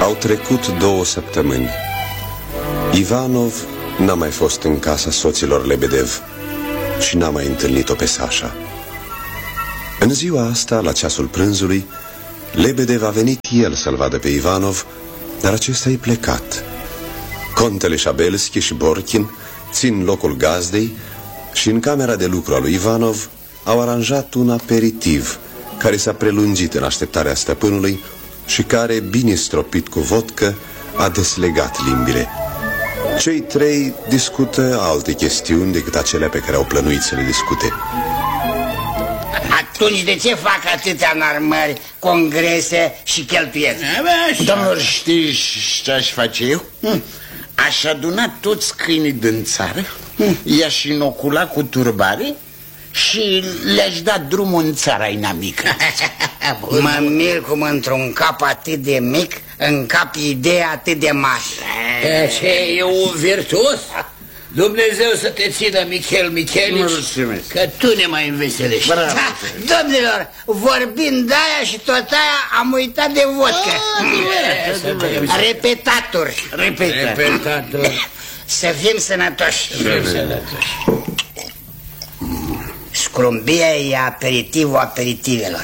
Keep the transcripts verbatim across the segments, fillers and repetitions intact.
Au trecut două săptămâni. Ivanov n-a mai fost în casa soților Lebedev și n-a mai întâlnit-o pe Sasha. În ziua asta, la ceasul prânzului, Lebedev a venit el să-l vadă pe Ivanov, dar acesta e plecat. Contele Șabelski și Borkin țin locul gazdei și în camera de lucru a lui Ivanov au aranjat un aperitiv care s-a prelungit în așteptarea stăpânului și care, bine stropit cu vodcă, a deslegat limbile. Cei trei discută alte chestiuni decât acelea pe care au plănuit să le discute. Atunci de ce fac atâtea înarmări, congrese și cheltuieli? Domnul, știi ce aș face eu? Hmm. Aș aduna toți câinii din țară, hmm. i-aș inocula cu turbare și le-aș da drumul în țara inamică. Mă mir cum într-un cap atât de mic încap ideea atât de mare. Ce e un virtuos? Dumnezeu să te țină, Michel Michelici, că tu ne mai înveselești. Da, domnilor, vorbind de aia și tot aia am uitat de vodcă. Repetatori. Repetatori. Să fim sănătoși. Scrumbia e aperitivul aperitivelor.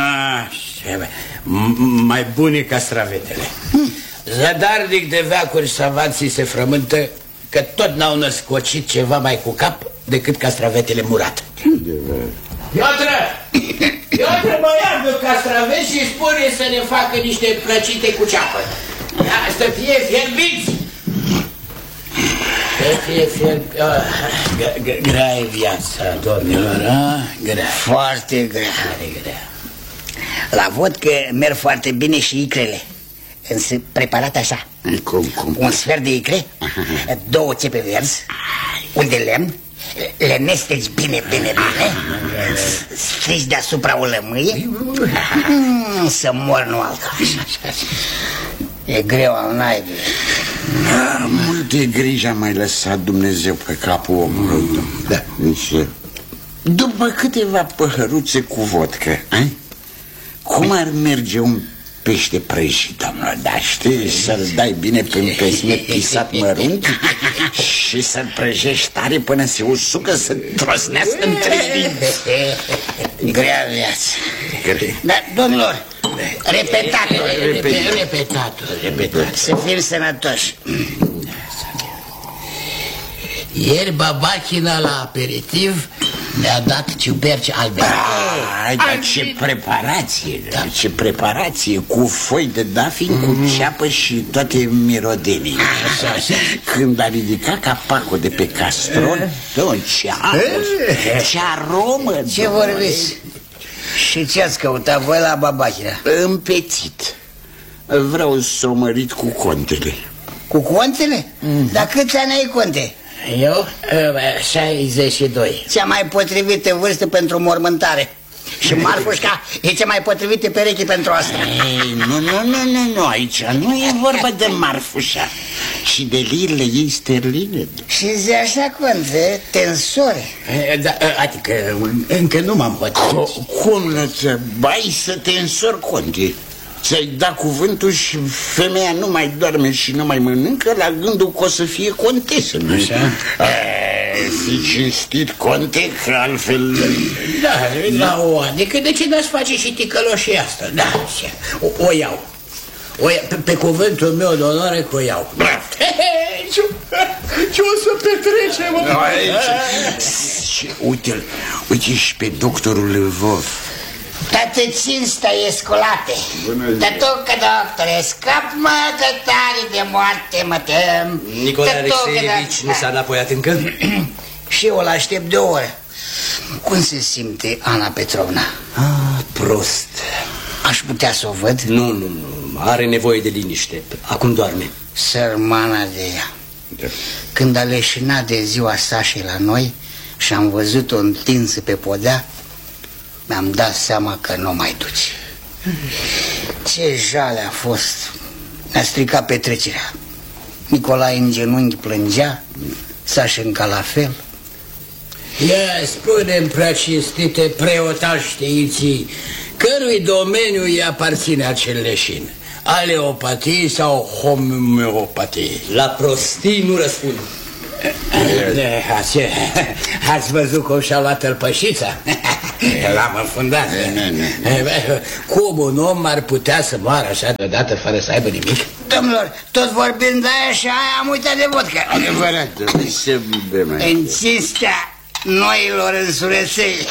Mai bune castravetele. Zadarnic de veacuri savanții se frământă că tot n-au născocit ceva mai cu cap decât castravetele murate. Piotră! Piotră, băiatul castraveți și spune să ne facă niște plăcite cu ceapă. Să fie fierbiți! Să fie fierbiți... Grea e viața, domnilor, grea. Foarte grea. La vodcă merg foarte bine și icrele. Însă preparat așa. Cum, cum? Un sfert de icre, două țepe verzi, un de lemn, le nesteci bine, bine, bine, strici deasupra o lămâie, să mor nu altă. E greu al naibii. Multe griji a mai lăsat Dumnezeu pe capul omului. Da. Deci, după câteva păhăruțe cu vodcă, ai? Cum ar merge un pește prăjit, domnule, dar știi, să-l dai bine pe un pesmet pisat mărunt și să-l prăjești tare până se usucă, să trosnească între dinți. Grea viață. Dar, domnilor, repetatori. Repetatori, repetatori. Să fim sănătoși. Ieri Babachina la aperitiv ne-a dat ciuperci albe. Ai, dar ce preparație, da. Ce preparație, cu foi de dafin, mm. cu ceapă și toate mirodenii. Când a ridicat capacul de pe castron, ce ce aromă. Ce vorbiți? Și ce ați căutat voi la Babachina? Împețit. Vreau să o mărit cu contele. Cu contele? Mm. Dar câți ani ai, conte? Eu? șaizeci și doi. Cea mai potrivită vârstă pentru mormântare. Și Marfușca e cea mai potrivită pereche pentru asta. Ei, nu, nu, nu, nu, nu, aici nu e vorba de Marfușa și de lirile ei sterline. Și zi așa, conte, tensori. Da, adică încă nu m-am hotărât. Cum nu te bai să te însori, conte? Ți-ai dat cuvântul și femeia nu mai doarme și nu mai mănâncă la gândul că o să fie contesă. Așa? Fii cinstit, conte, că altfel... Da, la o adică de ce n-ați face și ticăloșii asta? Da, o, o iau. O iau. Pe, pe cuvântul meu de onoare că o iau. Ce, ce o să petrecem? Uite-l, uite și pe doctorul Lvov. Toată cinstea e sculate. Tătucă, doctore, scap, mă, că tare de moarte mă tem. Nicolae Alexeievici nu s-a înapoiat încă? Și eu l-aștept de o oră. Cum se simte Ana Petrovna? Ah, prost. Aș putea să o văd? Nu, nu, nu, are nevoie de liniște. Acum doarme. Sărmana de ea. Când a leșinat de ziua Sașei la noi și am văzut-o întinsă pe podea, mi-am dat seama că nu mai duci. Ce jale a fost. Ne-a stricat petrecerea. Nicolae în genunchi plângea, Sașenca la fel. Ia spune-mi, prea cinstite preotași științii, Cărui domeniu îi aparține acel leșin? Aleopatie sau homeopatie? La prostii nu răspund. Ați, ați văzut cum și-a luat tălpășița? L-am înfundat. Cum un om ar putea să moară așa deodată fără să aibă nimic? Domnilor, tot vorbind de aia și aia am uitat de vodka. Adevărat, se bem mai. În cinstea noilor însureței.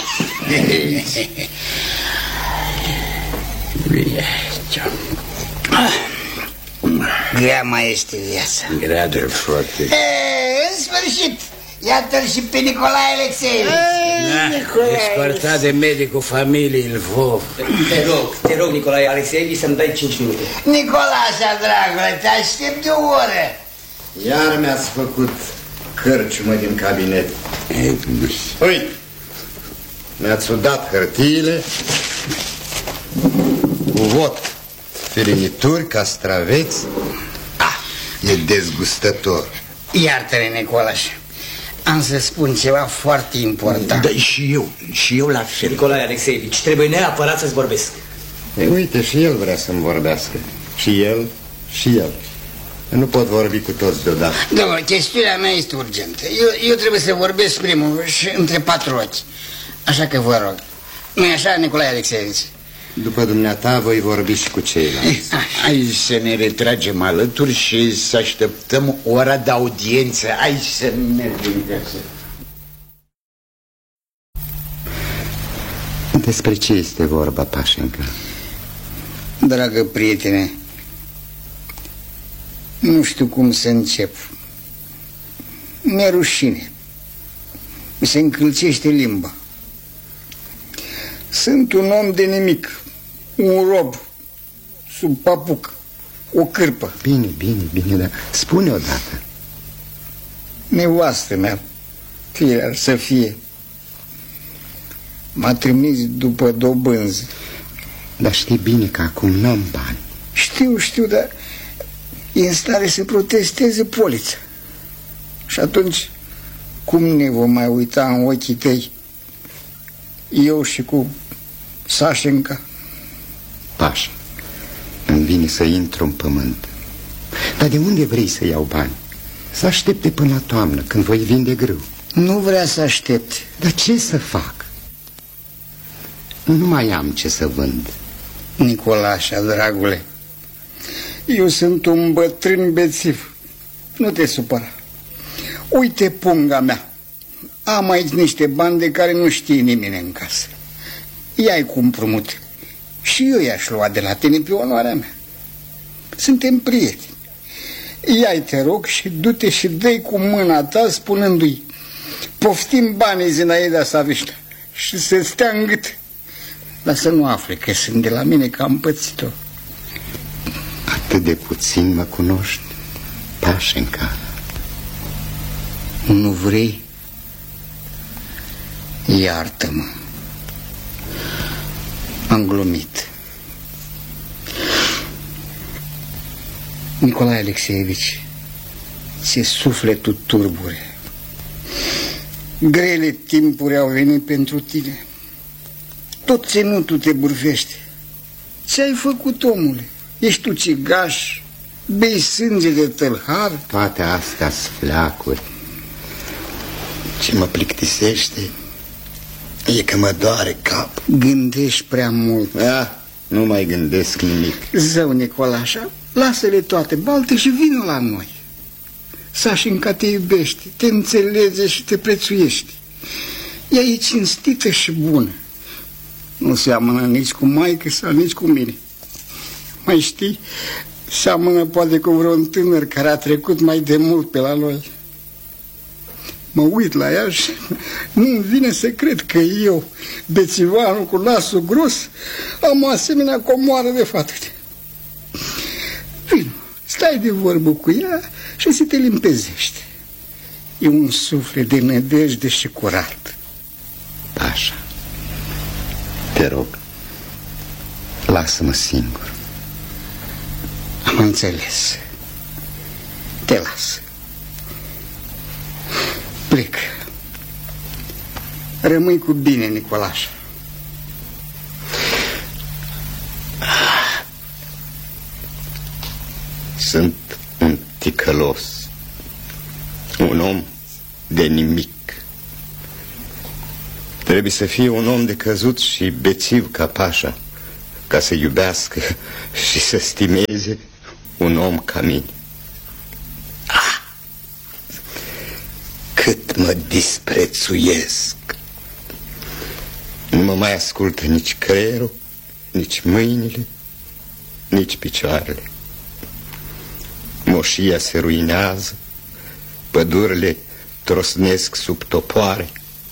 Grea mai este viața. Grea de foarte. E, în sfârșit, iată-l și pe Nicolae Alexeevici. Escortat de medicul familiei Lvov. Te rog, te rog, Nicolae Alexeevici, să-mi dai cinci minute. Nicolașa, dragule, te aștept de o oră. Iar mi-ați făcut cărciumă din cabinet. Uite, mi-ați udat hârtiile cu vot, firinituri, castraveți. Ah, e dezgustător. Iartă-ne, Nicolaș, am să spun ceva foarte important. Da, și eu, și eu la fel. Nicolae Alexeevici, trebuie neapărat să-ți vorbesc. E, uite, și el vrea să-mi vorbească. Și el, și el. Nu pot vorbi cu toți deodată. Domnule, chestiunea mea este urgentă. Eu, eu trebuie să vorbesc primul și între patru ochi. Așa că vă rog. Nu-i așa, Nicolae Alexeevici? După dumneata voi vorbi și cu ceilalți. Hai să ne retragem alături și să așteptăm ora de audiență. Hai să mergem casă. Despre ce este vorba, Pașenca? Dragă prietene, nu știu cum să încep. Mi-e rușine. Mi se încălcește limba. Sunt un om de nimic, un rob, sub papuc, o cârpă. Bine, bine, bine, dar spune odată. Nevastă mea, fie ar să fie, m-a trimis după dobânză. Dar știi bine că acum n-am bani. Știu, știu, dar e în stare să protesteze polița. Și atunci, cum ne vom mai uita în ochii tăi, eu și cu Sașenca? Pașa, îmi vine să intru în pământ. Dar de unde vrei să iau bani? Să aștepte până la toamnă, când voi vinde grâu. Nu vrea să aștepte. Dar ce să fac? Nu mai am ce să vând. Nicolașa, dragule, eu sunt un bătrân bețiv. Nu te supăra. Uite punga mea. Am aici niște bani de care nu știe nimeni în casă. Ia-i cu împrumut. Și eu i-aș lua de la tine pe onoarea mea. Suntem prieteni. Ia-i, te rog, și du-te și dă-i cu mâna ta spunându-i: poftim banii Zinaida Savișna, și să stea în gât. Dar să nu afle că sunt de la mine, că am pățit-o. Atât de puțin mă cunoști, Pașenca. Nu vrei? Iartă-mă. Am glumit. Nicolae Alexeevici, ți-e sufletul turbure. Grele timpuri au venit pentru tine. Tot ținutul te bârfește. Ce-ai făcut, omule? Ești ucigaș? Bei sânge de tâlhar? Toate astea-s fleacuri. Ce mă plictisește e că mă doare cap. Gândești prea mult. Ah, nu mai gândesc nimic. Zău, Nicolașa, lasă-le toate balte și vină la noi. Sașinca te iubește, te înțelege și te prețuiește. Ea e cinstită și bună. Nu seamănă nici cu maică sau nici cu mine. Mai știi, seamănă poate cu vreun tânăr care a trecut mai de mult pe la noi. Mă uit la ea și nu-mi vine să cred că eu, bețivanul cu nasul gros, am o asemenea comoară de fată. Vino, stai de vorbă cu ea și să te limpezește. E un suflet de nădejde și curat. Așa. Te rog, lasă-mă singur. Am înțeles. Te las. Plec. Rămâi cu bine, Nicolaș. Sunt un ticălos, un om de nimic. Trebuie să fie un om de căzut și bețiv ca Pașa, ca să iubească și să stimeze un om ca mine. Ah! Cât mă disprețuiesc! Nu mă mai ascultă nici creierul, nici mâinile, nici picioarele. Moșia se ruinează, pădurile trosnesc sub topoare.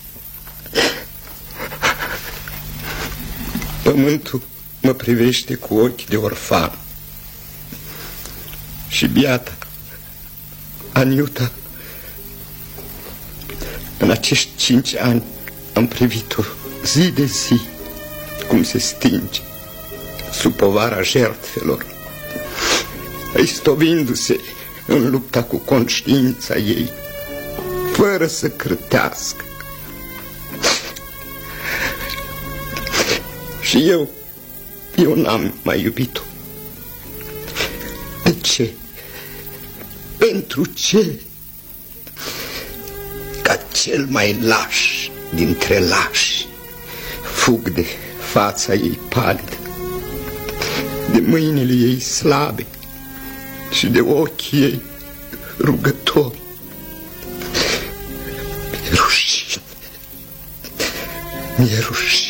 Pământul mă privește cu ochi de orfan. Și biata Aniuta, în acești cinci ani am privit-o zi de zi cum se stinge sub povara jertfelor, istovindu-se în lupta cu conștiința ei, fără să cârtească. Și eu, eu n-am mai iubit-o. De ce? Pentru ce? Ca cel mai laș dintre lași, fug de fața ei palidă, de mâinile ei slabe și de ochii ei rugători. Mi-e rușine. Mi-e rușine.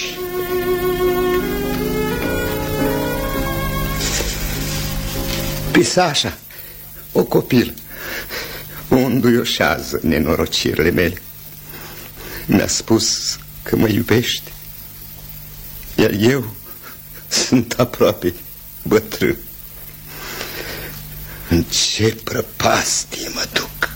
Pisașa, o copilă, o înduioșează nenorocirile mele. Mi-a spus că mă iubește, iar eu sunt aproape bătrân. În ce prăpastie mă duc!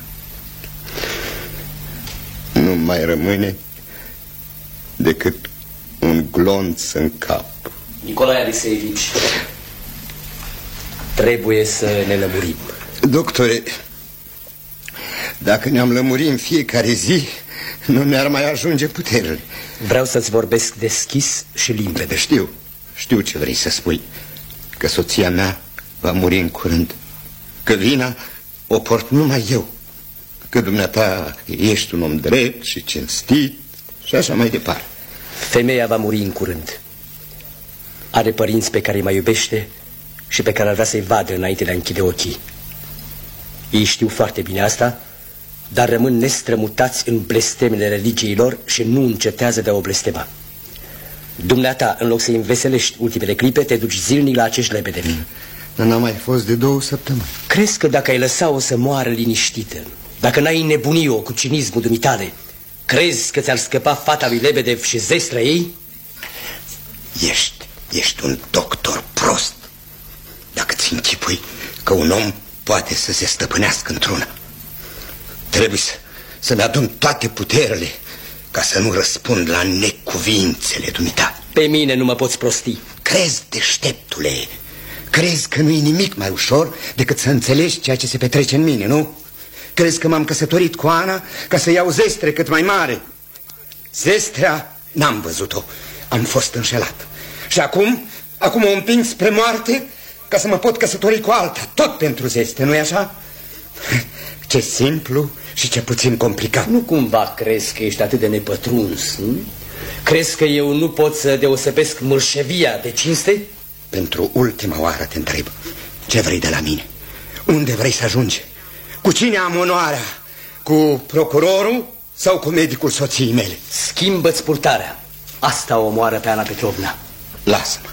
Nu mai rămâne decât un glonț în cap. Nicolae Aliseevici, trebuie să ne lămurim. Doctore, dacă ne-am lămurit în fiecare zi, nu ne-ar mai ajunge puterile. Vreau să-ți vorbesc deschis și limpede. Știu, știu ce vrei să spui. Că soția mea va muri în curând, că vina o port numai eu, că dumneata ești un om drept și cinstit și așa mai departe. Femeia va muri în curând. Are părinți pe care îi mai iubește și pe care ar vrea să-i vadă înainte de a închide ochii. Ei știu foarte bine asta, dar rămân nestrămutați în blestemele religiei lor și nu încetează de a o blestema. Dumneata, în loc să-i înveselești ultimele clipe, te duci zilnic la acești lebedevi. Dar n-a mai fost de două săptămâni. Crezi că dacă ai lăsa-o să moară liniștită, dacă n-ai înnebuni-o cu cinismul dumitale, crezi că ți-ar scăpa fata lui Lebedev și zestra ei? Ești, ești un doctor prost dacă ți închipui că un om poate să se stăpânească într-una. Trebuie să, să-mi adun toate puterile ca să nu răspund la necuvințele dumitale. Pe mine nu mă poți prosti. Crezi, deșteptule, crezi că nu-i nimic mai ușor decât să înțelegi ceea ce se petrece în mine, nu? Crezi că m-am căsătorit cu Ana ca să iau zestre cât mai mare? Zestrea n-am văzut-o, am fost înșelat. Și acum, acum o împing spre moarte ca să mă pot căsători cu alta, tot pentru zestre, nu-i așa? Ce simplu și ce puțin complicat. Nu cumva crezi că ești atât de nepătruns? Hm? Crezi că eu nu pot să deosebesc mârșevia de cinste? Pentru ultima oară te întreb, ce vrei de la mine? Unde vrei să ajungi? Cu cine am onoarea? Cu procurorul sau cu medicul soției mele? Schimbă-ți purtarea. Asta o omoară pe Ana Petrovna. Lasă-mă.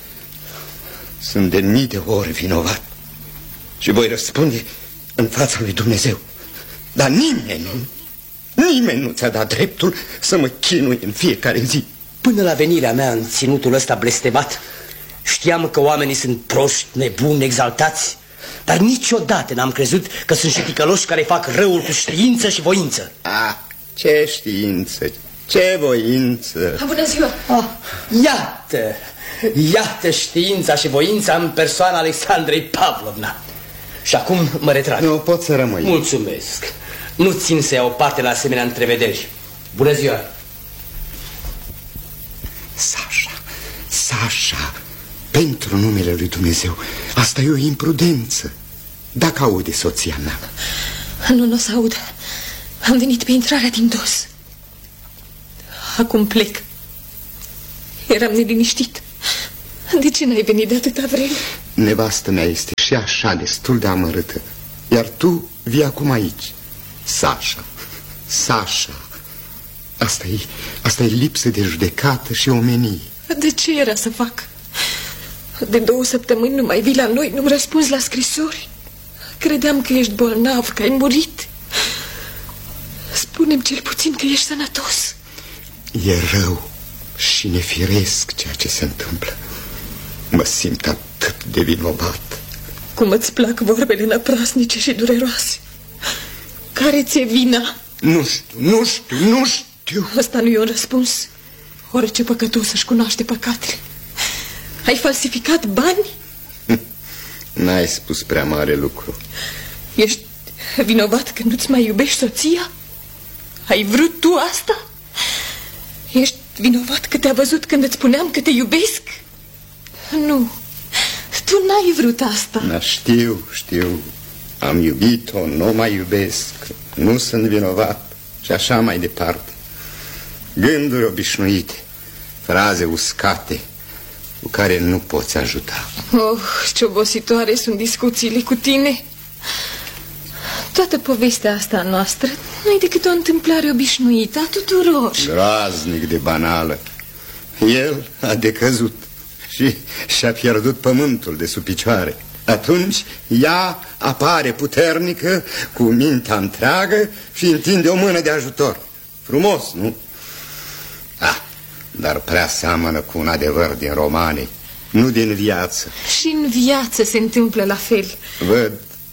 Sunt de mii de ori vinovat și voi răspunde în fața lui Dumnezeu. Dar nimeni, nimeni nu ți-a dat dreptul să mă chinui în fiecare zi. Până la venirea mea în ținutul ăsta blestemat, știam că oamenii sunt proști, nebuni, exaltați, dar niciodată n-am crezut că sunt și ticăloși care fac răul cu știință și voință. Ah, ce știință, ce voință. Bună ziua! Ah, iată, iată știința și voința în persoana Alexandrei Pavlovna. Și acum mă retrag. Nu pot să rămâi. Mulțumesc. Nu țin să iau parte la asemenea întrevederi. Bună ziua! Sasha, Sasha, pentru numele lui Dumnezeu, asta e o imprudență. dacă aude soția mea. Nu, nu o să aud. Am venit pe intrarea din dos. Acum plec. Eram neliniștit. De ce n-ai venit de atâta vreme? Nevastă mea este și așa destul de amărâtă. Iar tu vii acum aici. Sasha, Sasha. Asta e, asta e lipsă de judecată și omenie. De ce era să fac? De două săptămâni nu mai vii la noi, nu-mi răspunzi la scrisori. Credeam că ești bolnav, că ai murit. Spune-mi cel puțin că ești sănătos. E rău și nefiresc ceea ce se întâmplă. Mă simt atât de vinovat. Cum îți plac vorbele năprasnice și dureroase. Care ți-e vina? Nu știu, nu știu, nu știu. Ăsta nu e un răspuns. Orice păcătos își cunoaște păcatele. Ai falsificat bani? N-ai spus prea mare lucru. Ești vinovat că nu-ți mai iubești soția? Ai vrut tu asta? Ești vinovat că te-a văzut când îți spuneam că te iubesc? Nu, tu n-ai vrut asta. Da, știu, știu. Am iubit-o, nu mai iubesc, nu sunt vinovat și așa mai departe. Gânduri obișnuite, fraze uscate cu care nu poți ajuta. Oh, ce obositoare sunt discuțiile cu tine. Toată povestea asta noastră nu-i decât o întâmplare obișnuită a tuturor. Groaznic de banală. El a decăzut și și-a pierdut pământul de sub picioare. Atunci ea apare puternică, cu mintea întreagă și întinde o mână de ajutor. Frumos, nu? Ah, dar prea seamănă cu un adevăr din romane, nu din viață. Și în viață se întâmplă la fel. Văd.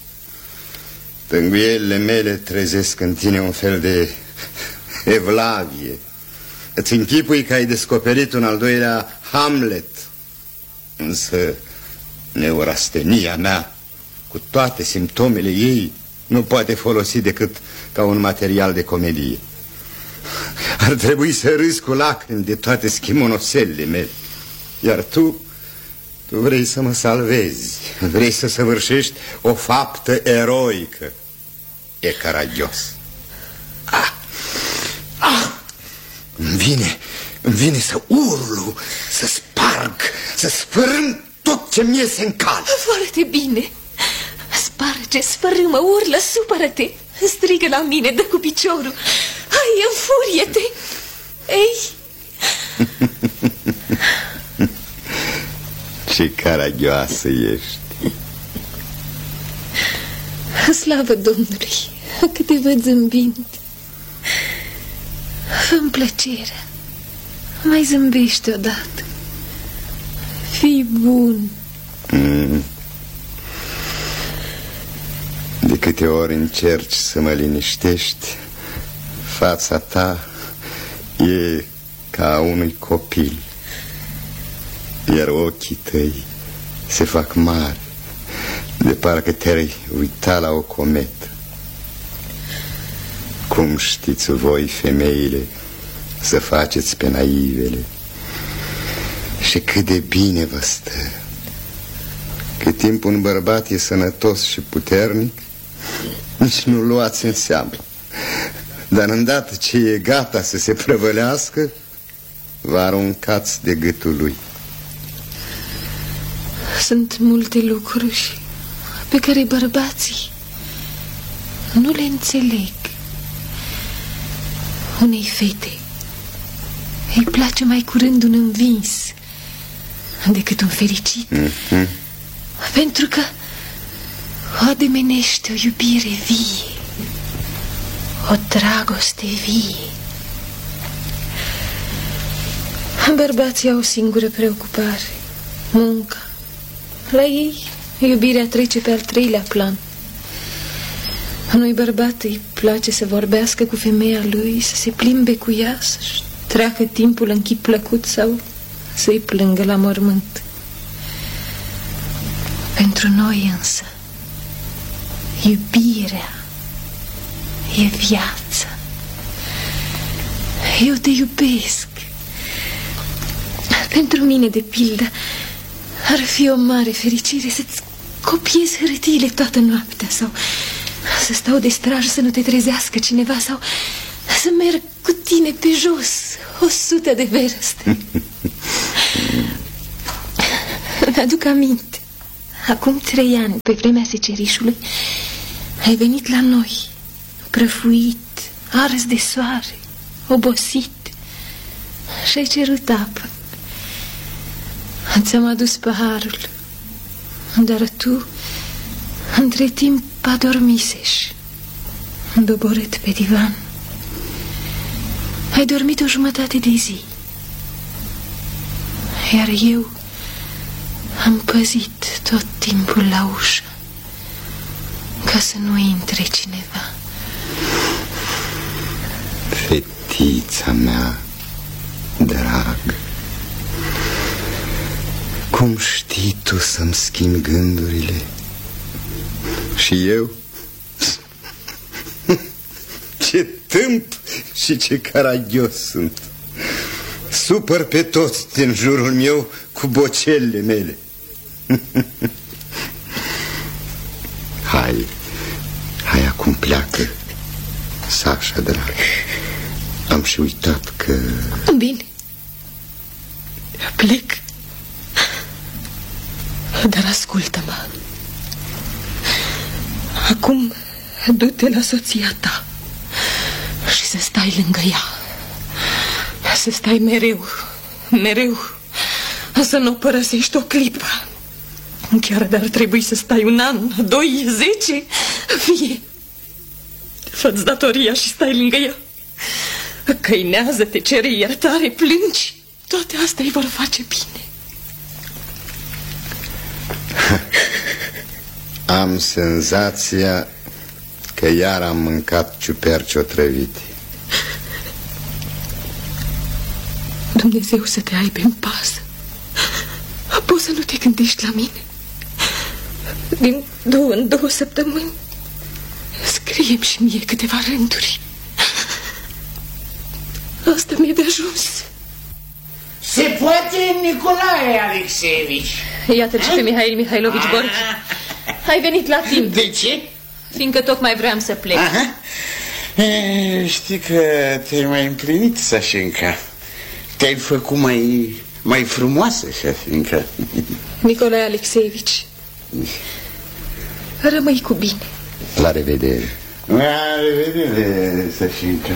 Tânguielile mele trezesc în tine un fel de evlavie. Îți închipui că ai descoperit un al doilea Hamlet. Însă neurastenia mea, cu toate simptomele ei, nu poate folosi decât ca un material de comedie. Ar trebui să râzi cu lacrimi de toate schimonoselele mele. Iar tu, tu vrei să mă salvezi, vrei să săvârșești o faptă eroică. E caragios. Ah, ah, îmi vine, îmi vine să urlu, să sparg, să sfărâm tot ce-mi iese în cal. Foarte bine. Sparge, sfărâmă, urlă, supără-te. Strigă la mine, dă cu piciorul. Hai, înfurie-te. Ei. Ce caragioasă ești. Slavă Domnului, că te văd zâmbind. Fă-mi plăcerea. Mai zâmbește odată. Fii bun. mm. De câte ori încerci să mă liniștești, fața ta e ca a unui copil, iar ochii tăi se fac mari, de parcă te-ai uita la o cometă. Cum știți voi, femeile, să faceți pe naivele. Și cât de bine vă stă. Cât timp un bărbat e sănătos și puternic, nici nu luați în seamă. Dar îndată ce e gata să se prăvălească, vă aruncați de gâtul lui. Sunt multe lucruri pe care bărbații nu le înțeleg. Unei fete îi place mai curând un învins decât un fericit. mm-hmm. Pentru că o ademenește o iubire vie, o dragoste vie. Bărbații au o singură preocupare: munca. La ei iubirea trece pe al treilea plan. Unui bărbat îi place să vorbească cu femeia lui, să se plimbe cu ea, să-și treacă timpul în chip plăcut sau să-i plângă la mormânt. Pentru noi însă, iubirea e viață. Eu te iubesc. Pentru mine, de pildă, ar fi o mare fericire să-ți copiez hârtiile toată noaptea sau să stau de strajă să nu te trezească cineva sau să merg cu tine pe jos o sută de verste. Mi-aduc aminte. Acum trei ani, pe vremea secerișului, ai venit la noi, prăfuit, ars de soare, obosit, și ai cerut apă. Ți-am adus paharul, dar tu, între timp, adormisești, doborât pe divan. Ai dormit o jumătate de zi, iar eu am păzit tot timpul la ușă, ca să nu intre cineva. Fetița mea drag, cum știi tu să-mi schimbi gândurile? Și eu? Ce tâmp și ce caragios sunt. Supăr pe toți din jurul meu cu bocelele mele. Hai, hai acum pleacă, Sașa, drag. Am și uitat că... Bine, plec. Dar ascultă-mă. Acum du-te la soția ta și să stai lângă ea. Să stai mereu, mereu, să nu o părăsești o clipă. Chiar dar trebuie să stai un an, doi, zece, fie. Fă-ți datoria și stai lângă ea. Căinează, te cere iertare, plângi. Toate astea îi vor face bine. Am senzația că iar am mâncat ciuperci otrăvite. Dumnezeu să te aibă în pază. Poți să nu te gândești la mine? Din două în două săptămâni scrie-mi și mie câteva rânduri. Asta mi-e de ajuns. Se poate, Nicolae Alexeevici? Iată-l pe Mihail Mihailovici Borgi. Ai venit la timp. De ce? Fiindcă tocmai vreau să plec. Aha. E, știi că te-ai mai împlinit, Sașenca. Te-ai făcut mai, mai frumoasă, Sașenca. Nicolae Alexeevici, rămâi cu bine. La revedere. La revedere, Sașenca.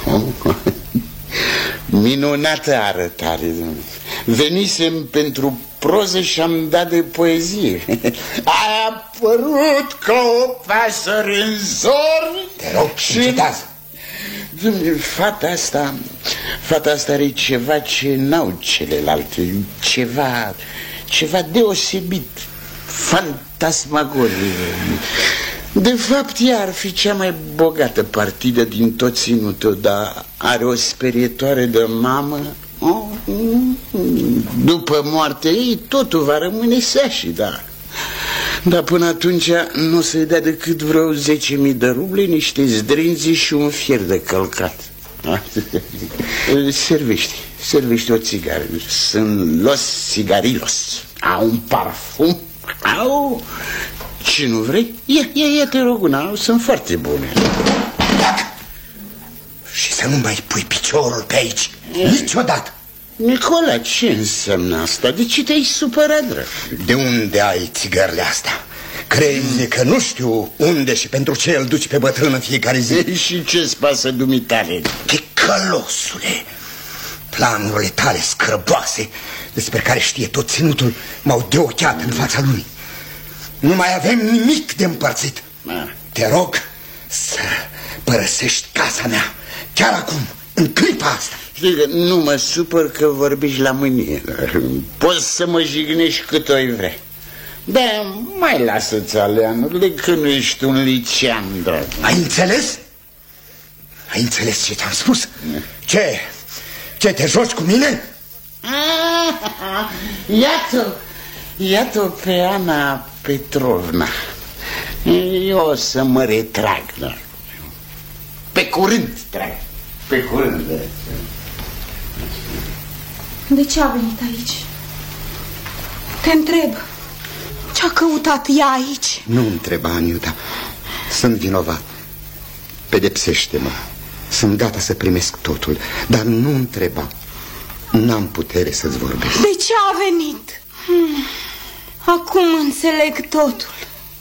Minunată arătare. Venisem pentru proză și am dat de poezie. A apărut ca o pasăre în zor. Te rog, și încetează. Fata asta, fata asta are ceva ce n-au celelalte. Ceva, ceva deosebit, fantasmagorie. De fapt, ea ar fi cea mai bogată partidă din tot ținutul, dar are o sperietoare de mamă. După moartea ei, totul va rămâne seași, da. Dar până atunci nu o să-i dea decât vreo zece mii de ruble, niște zdrinzi și un fier de călcat. Servește, servește o țigară. Sunt los cigarilos. Au un parfum. Au... Ce nu vrei? Ia, ia, ia, te rog una, sunt foarte bune. Și să nu mai pui piciorul pe aici, niciodată. Nicola, ce înseamnă asta? De ce te-ai supărat, drag? De unde ai țigările astea? Crezi că nu știu unde și pentru ce îl duci pe bătrân în fiecare zi? Și ce-ți pasă dumitale? Ticălosule, planurile tale scrăboase, despre care știe tot ținutul, m-au deocheat în fața lui. Nu mai avem nimic de împărțit. Te rog să părăsești casa mea, chiar acum, în clipa asta. Nu mă supăr că vorbiști la mânie. Poți să mă jignești cât o vrea. Dar mai lasă-ți aleanurile, că nu ești un licean, drag. Ai înțeles? Ai înțeles ce ți-am spus? Ce? Ce, te joci cu mine? Iată, iată pe Ana Petrovna. Eu o să mă retrag, da. Pe curând, drag. Pe curând. De ce a venit aici? Te întreb. Ce-a căutat ea aici? Nu întreba, Aniuta. Sunt vinovat. Pedepsește-mă. Sunt gata să primesc totul, dar nu întreba. N-am putere să-ți vorbesc. De ce a venit? Hmm. Acum înțeleg totul.